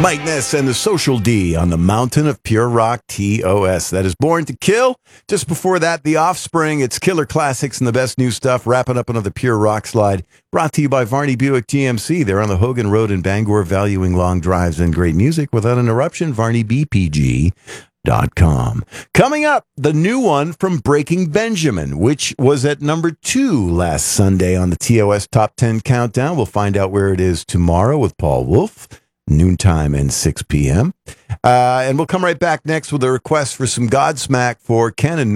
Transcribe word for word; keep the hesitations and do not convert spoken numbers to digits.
Mike Ness and the Social D on the Mountain of Pure Rock T O S. That is Born to Kill. Just before that, The Offspring. It's Killer Classics and the best new stuff. Wrapping up another Pure Rock slide. Brought to you by Varney Buick G M C. They're on the Hogan Road in Bangor, valuing long drives and great music without interruption. Varney B P G dot com. Coming up, the new one from Breaking Benjamin, which was at number two last Sunday on the T O S Top ten Countdown. We'll find out where it is tomorrow with Paul Wolf. Noontime and six p.m. Uh, and we'll come right back next with a request for some Godsmack for Ken and